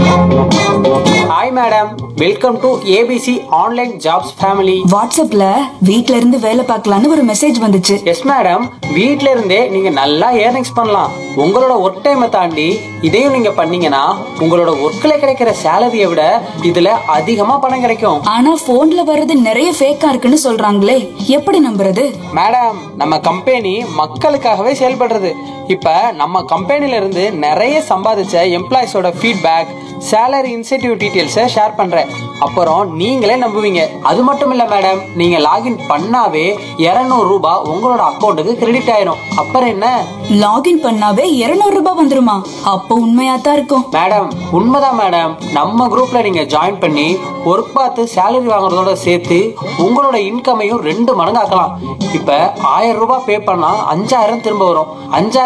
Hi madam, welcome to ABC online jobs family. வாட்ஸ்அப்ல வீட்ல இருந்து வேலை பார்க்கலான்னு ஒரு மெசேஜ் வந்துச்சு. எஸ் மேடம், வீட்ல இருந்தே நீங்க நல்லா ஏர்னிங்ஸ் பண்ணலாம். உங்களோட ஒர்க் டைமை தாண்டி இதையும் நீங்க பண்ணீங்கன்னா உங்களோட ஒர்க்ல கிடைக்கிற சேலரியை விட இதுல அதிகமா பணம் கிடைக்கும். ஆனா போன்ல வர்றது நிறைய ஃபேக்கா இருக்குன்னு சொல்றாங்களே, எப்படி நம்புறது? மேடம், நம்ம கம்பெனி மக்களுக்காகவே செயல்படுறது. இப்ப நம்ம கம்பெனில இருந்து நிறைய சம்பாதிச்ச எம்ப்ளாயிஸோட ஃபீட்பேக், சேலரி இன்சென்டிவ் டீடைல்ஸை ஷேர் பண்றேன். அப்புறம் நீங்களே நம்புவீங்க. அது மட்டும் இல்ல மேடம், நீங்க லாகின் பண்ணாவே 200 ரூபாய் உங்களோட அக்கௌண்ட்டுக்கு கிரெடிட் ஆயிரும். அப்புறம் என்ன, லாகின் பண்ணாவே 200 ரூபாய் வந்துருமா? அப்போ உண்மையா தான் இருக்கும். மேடம் உண்மைதான் மேடம். நம்ம குரூப்ல நீங்க ஜாயின் பண்ணி ஒர்க் பார்த்து சேலரி வாங்குறதோட சேர்த்து உங்களோட இன்கமையும் 2 மடங்கு ஆக்கலாம். இப்ப 1000 ரூபாய் பே பண்ணா 5000 திரும்ப வரும். 5000